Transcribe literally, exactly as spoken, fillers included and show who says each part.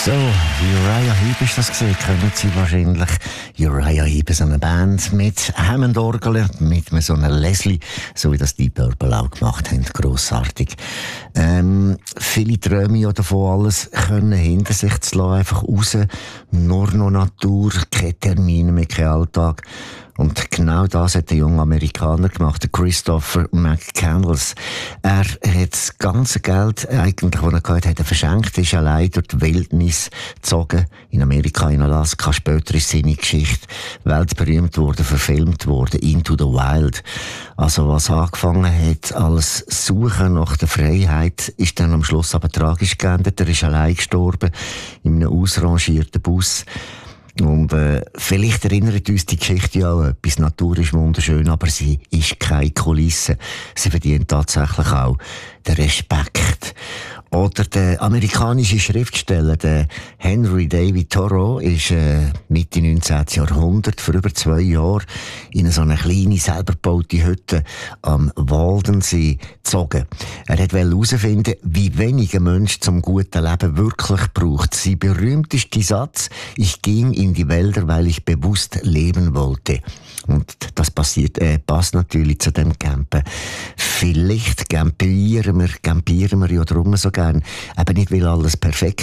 Speaker 1: So, Uriah Heep ist das gesehen, kennen Sie wahrscheinlich. Uriah Heep ist eine Band mit Hammond-Orgel, mit so einer Leslie, so wie das Deep Purple auch gemacht haben. Grossartig. Ähm, viele träumen ja davon, alles können hinter sich zu lassen, einfach raus. Nur noch Natur, keine Termine mehr, kein Alltag. Und genau das hat der junge Amerikaner gemacht, der Christopher McCandless. Er hat das ganze Geld, eigentlich, das er gehabt hat, verschenkt, ist allein durch die Wildnis gezogen. In Amerika, in Alaska. Später ist seine Geschichte weltberühmt worden, verfilmt worden. Into the Wild. Also, was angefangen hat als Suchen nach der Freiheit, ist dann am Schluss aber tragisch geendet. Er ist allein gestorben, in einem ausrangierten Bus. Und äh, vielleicht erinnert uns die Geschichte ja auch etwas. Natur ist wunderschön, aber sie ist keine Kulisse. Sie verdient tatsächlich auch den Respekt. Oder der amerikanische Schriftsteller, der Henry David Thoreau, ist äh, Mitte neunzehnten. Jahrhundert, für über zwei Jahre, in so eine kleine, selber gebaute Hütte am Waldensee gezogen. Er wollte herausfinden, wie wenig ein Mensch zum guten Leben wirklich braucht. Sein berühmtester Satz: Ich ging in die Wälder, weil ich bewusst leben wollte. Und das passiert, äh, passt natürlich zu dem Campen. Vielleicht campieren wir, campieren wir ja drum so gern. Eben nicht, weil alles perfekt